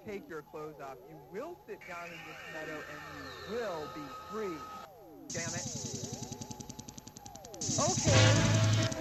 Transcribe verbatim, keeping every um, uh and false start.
take your clothes off. You will sit down in this meadow and you will be free. Damn it. Okay.